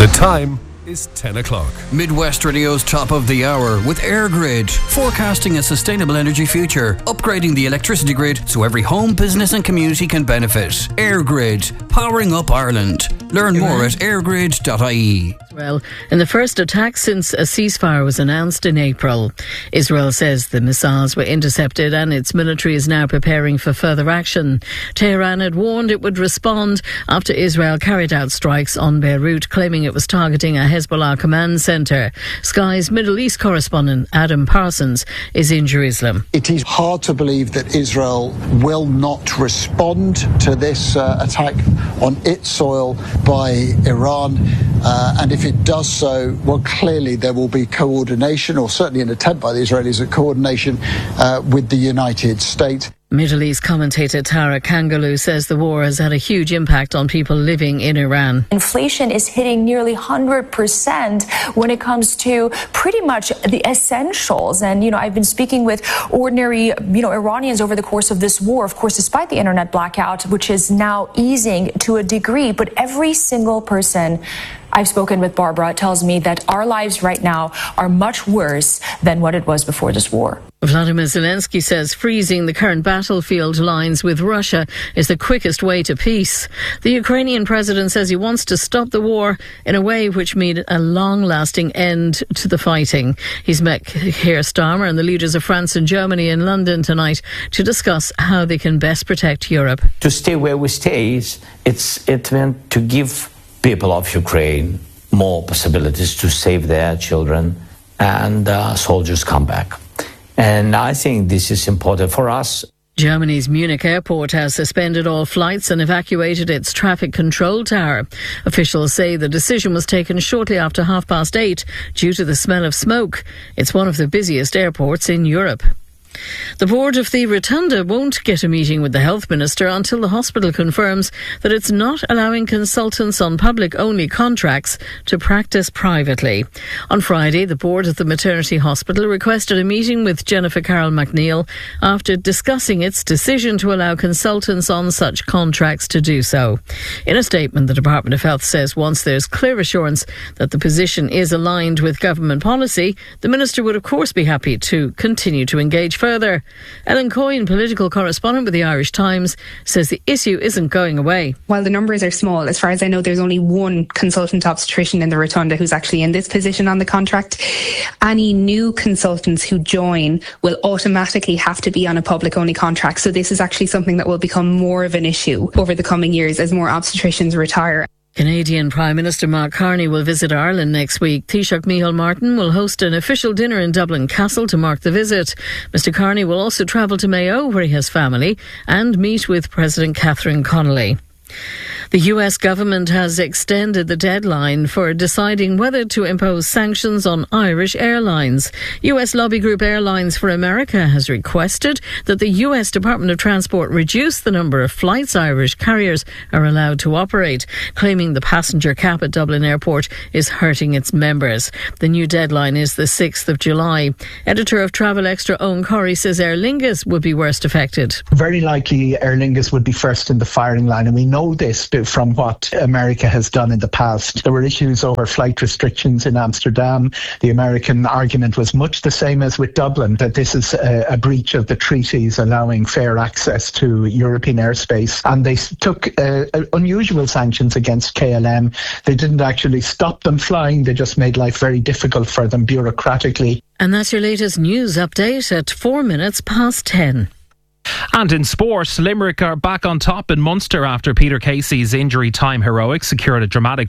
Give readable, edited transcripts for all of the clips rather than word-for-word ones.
The time is 10 o'clock. Midwest Radio's Top of the Hour with AirGrid, forecasting a sustainable energy future, upgrading the electricity grid so every home, business and community can benefit. AirGrid, powering up Ireland. Learn more at airgrid.ie. Well, in the first attack since a ceasefire was announced in April, Israel says the missiles were intercepted and its military is now preparing for further action. Tehran had warned it would respond after Israel carried out strikes on Beirut, claiming it was targeting a Hezbollah command centre. Sky's Middle East correspondent Adam Parsons is in Jerusalem. It is hard to believe that Israel will not respond to this attack on its soil by Iran. And if it does so, well, clearly there will be coordination, or certainly an attempt by the Israelis at coordination with the United States. Middle East commentator Tara Kangaloo says the war has had a huge impact on people living in Iran. Inflation is hitting nearly 100% when it comes to pretty much the essentials. And, I've been speaking with ordinary, Iranians over the course of this war, of course, despite the internet blackout, which is now easing to a degree. But every single person I've spoken with, Barbara, tells me that our lives right now are much worse than what it was before this war. Vladimir Zelensky says freezing the current battlefield lines with Russia is the quickest way to peace. The Ukrainian president says he wants to stop the war in a way which means a long-lasting end to the fighting. He's met Keir Starmer and the leaders of France and Germany in London tonight to discuss how they can best protect Europe. To stay where we stay, it meant to give people of Ukraine more possibilities to save their children and soldiers come back. And I think this is important for us. Germany's Munich airport has suspended all flights and evacuated its traffic control tower. Officials say the decision was taken shortly after 8:30 due to the smell of smoke. It's one of the busiest airports in Europe. The board of the Rotunda won't get a meeting with the health minister until the hospital confirms that it's not allowing consultants on public-only contracts to practice privately. On Friday, the board of the maternity hospital requested a meeting with Jennifer Carroll McNeil after discussing its decision to allow consultants on such contracts to do so. In a statement, the Department of Health says once there's clear assurance that the position is aligned with government policy, the minister would of course be happy to continue to engage further. Ellen Coyne, political correspondent with the Irish Times, says the issue isn't going away. While the numbers are small, as far as I know, there's only one consultant obstetrician in the Rotunda who's actually in this position on the contract. Any new consultants who join will automatically have to be on a public-only contract. So this is actually something that will become more of an issue over the coming years as more obstetricians retire. Canadian Prime Minister Mark Carney will visit Ireland next week. Taoiseach Micheál Martin will host an official dinner in Dublin Castle to mark the visit. Mr Carney will also travel to Mayo, where he has family, and meet with President Catherine Connolly. The US government has extended the deadline for deciding whether to impose sanctions on Irish airlines. US lobby group Airlines for America has requested that the US Department of Transport reduce the number of flights Irish carriers are allowed to operate, claiming the passenger cap at Dublin Airport is hurting its members. The new deadline is the 6th of July. Editor of Travel Extra Owen Corrie says Aer Lingus would be worst affected. Very likely Aer Lingus would be first in the firing line, and we know this from what America has done in the past. There were issues over flight restrictions in Amsterdam. The American argument was much the same as with Dublin, that this is a breach of the treaties allowing fair access to European airspace. And they took unusual sanctions against KLM. They didn't actually stop them flying. They just made life very difficult for them bureaucratically. And that's your latest news update at 10:04. And in sport, Limerick are back on top in Munster after Peter Casey's injury time heroics secured a dramatic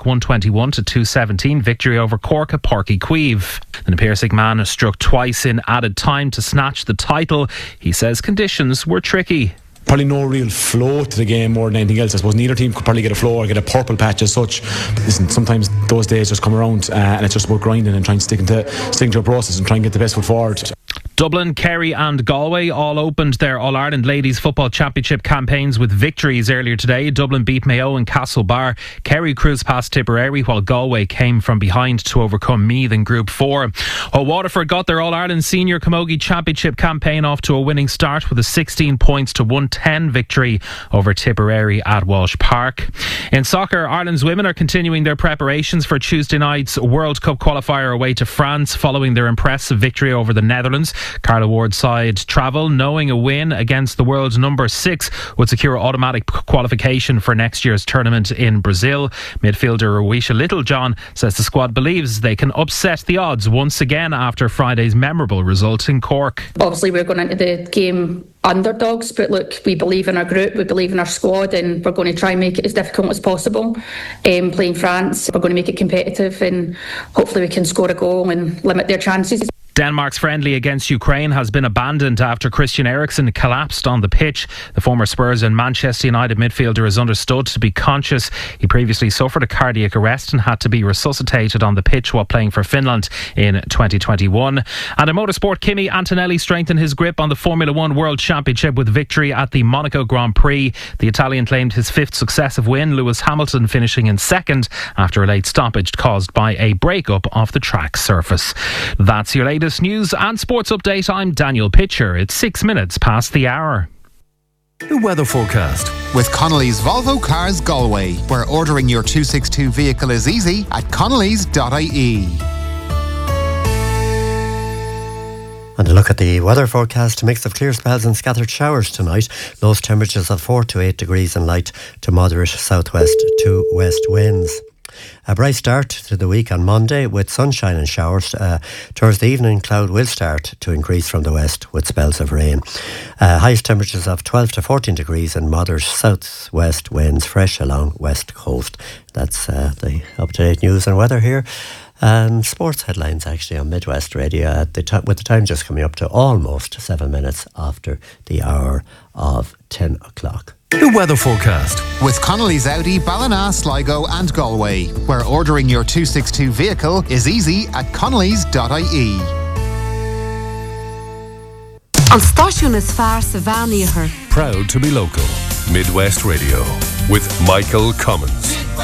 121-217 victory over Cork at Páirc Uí Chaoimh. The Na Piarsaigh man struck twice in added time to snatch the title. He says conditions were tricky. Probably no real flow to the game more than anything else. I suppose neither team could probably get a flow or get a purple patch as such. But listen, sometimes those days just come around and it's just about grinding and trying to stick to a process and try and get the best foot forward. Dublin, Kerry and Galway all opened their All-Ireland Ladies Football Championship campaigns with victories earlier today. Dublin beat Mayo and Castlebar. Kerry cruised past Tipperary, while Galway came from behind to overcome Meath in Group 4. Waterford got their All-Ireland Senior Camogie Championship campaign off to a winning start with a 16 points to 110 victory over Tipperary at Walsh Park. In soccer, Ireland's women are continuing their preparations for Tuesday night's World Cup qualifier away to France following their impressive victory over the Netherlands. Carla Ward's side travel knowing a win against the world's number 6 would secure automatic qualification for next year's tournament in Brazil. Midfielder Rowesha Littlejohn says the squad believes they can upset the odds once again after Friday's memorable result in Cork. Obviously we're going into the game underdogs, but look, we believe in our group, we believe in our squad, and we're going to try and make it as difficult as possible. Playing France, we're going to make it competitive, and hopefully we can score a goal and limit their chances. Denmark's friendly against Ukraine has been abandoned after Christian Eriksen collapsed on the pitch. The former Spurs and Manchester United midfielder is understood to be conscious. He previously suffered a cardiac arrest and had to be resuscitated on the pitch while playing for Finland in 2021. And in motorsport, Kimi Antonelli strengthened his grip on the Formula One World Championship with victory at the Monaco Grand Prix. The Italian claimed his 5th successive win, Lewis Hamilton finishing in 2nd after a late stoppage caused by a breakup of the track surface. That's your latest news and sports update. I'm Daniel Pitcher. It's 6 minutes past the hour. The weather forecast with Connolly's Volvo Cars Galway, where ordering your 262 vehicle is easy at connellys.ie. And a look at the weather forecast. A mix of clear spells and scattered showers tonight. Lowest temperatures of 4 to 8 degrees and light to moderate southwest to west winds. A bright start to the week on Monday with sunshine and showers. Towards the evening, cloud will start to increase from the west with spells of rain. Highest temperatures of 12 to 14 degrees and moderate southwest winds fresh along west coast. That's the up-to-date news and weather here. And sports headlines actually on Midwest Radio with the time just coming up to almost 7 minutes after the hour of 10 o'clock. The weather forecast with Connolly's Audi, Ballina, Sligo and Galway, where ordering your 262 vehicle is easy at connellys.ie. An stáisiún is fearr sa bhean iarthar. Proud to be local. Midwest Radio with Michael Cummins.